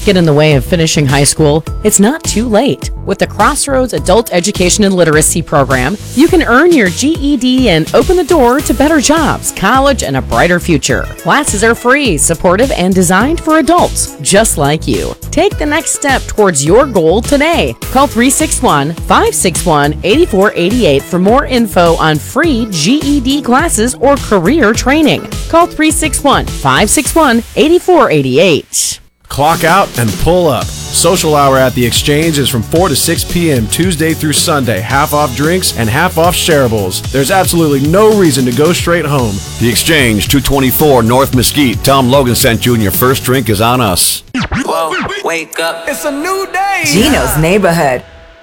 get in the way of finishing high school, it's not too late. With the Crossroads Adult Education and Literacy Program, you can earn your GED and open the door to better jobs, college, and a brighter future. Classes are free, supportive, and designed for adults just like you. Take the next step towards your goal today. Call 361-561-8488 for more info on free GED classes or career training. Call 361-561-8488. Clock out and pull up. Social hour at the Exchange is from 4 to 6 p.m. Tuesday through Sunday. Half off drinks and half off shareables. There's absolutely no reason to go straight home. The Exchange, 224 North Mesquite. Tell them Logan sent you and your first drink is on us. Whoa, wake up. It's a new day. Gino's Neighborhood.